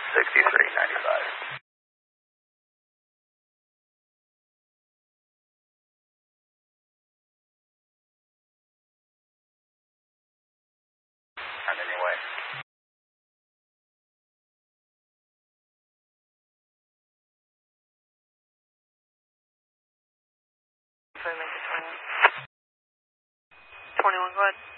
6395. On any way. If I make it 21. 21, go ahead.